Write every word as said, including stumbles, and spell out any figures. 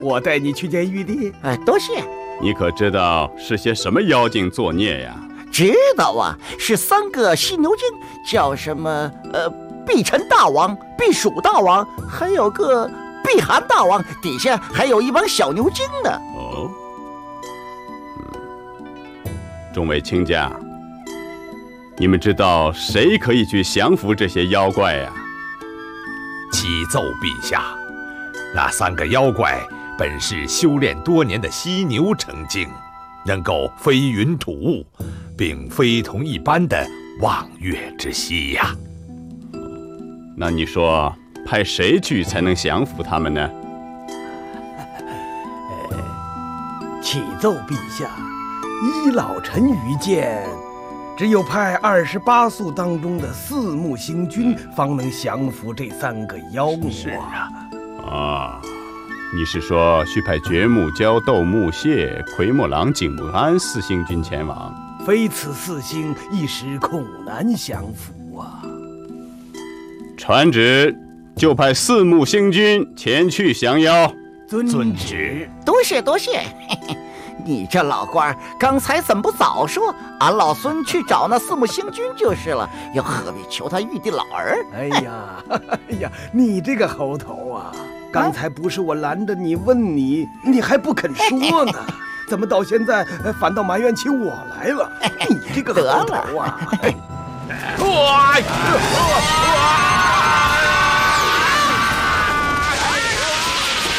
我带你去见玉帝。 哎，多谢。 你可知道是些什么妖精作孽呀？ 知道啊，是三个犀牛精，叫什么？呃，碧尘大王、避暑大王，还有个避寒大王，底下还有一帮小牛精呢。 哦，嗯，众位卿家，你们知道谁可以去降服这些妖怪呀？ 启奏陛下，那三个妖怪本是修炼多年的犀牛成精，能够飞云吐雾，并非同一般的望月之犀呀。 那你说派谁去才能降服他们呢？ 启奏陛下，依老臣愚见，只有派二十八宿当中的四目星君，方能降服这三个妖魔。 是啊， 啊，你是说需派掘木蛟、斗木蟹、奎木狼、景木安四星君前往？ 非此四星，一时恐难降服啊！ 传旨，就派四目星君前去降妖。 遵旨。 多谢多谢。嘿嘿，你这老官刚才怎么不早说？俺老孙去找那四目星君就是了，又何必求他玉帝老儿？ 哎呀，哎呀，你这个猴头啊！刚才不是我拦着你问你，你还不肯说呢，怎么到现在反倒埋怨起我来了？你这个猴头啊！ 得了。